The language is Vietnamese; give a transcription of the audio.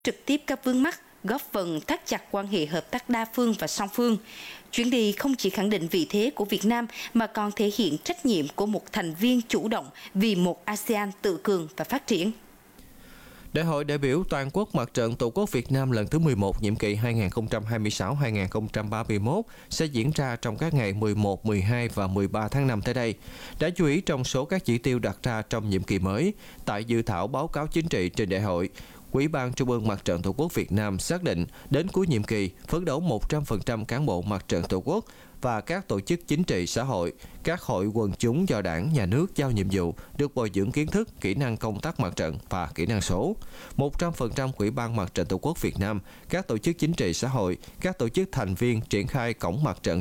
trực tiếp các vướng mắc, góp phần thắt chặt quan hệ hợp tác đa phương và song phương. Chuyến đi không chỉ khẳng định vị thế của Việt Nam mà còn thể hiện trách nhiệm của một thành viên chủ động vì một ASEAN tự cường và phát triển. Đại hội đại biểu toàn quốc Mặt trận Tổ quốc Việt Nam lần thứ 11 nhiệm kỳ 2026-2031 sẽ diễn ra trong các ngày 11, 12 và 13 tháng 5 tới đây. Đáng chú ý trong số các chỉ tiêu đặt ra trong nhiệm kỳ mới, tại dự thảo báo cáo chính trị trình đại hội, Ủy ban Trung ương Mặt trận Tổ quốc Việt Nam xác định đến cuối nhiệm kỳ phấn đấu 100% cán bộ Mặt trận Tổ quốc và các tổ chức chính trị xã hội, các hội quần chúng do Đảng, Nhà nước giao nhiệm vụ được bồi dưỡng kiến thức, kỹ năng công tác mặt trận và kỹ năng số. 100% Ủy ban Mặt trận Tổ quốc Việt Nam, các tổ chức chính trị xã hội, các tổ chức thành viên triển khai cổng mặt trận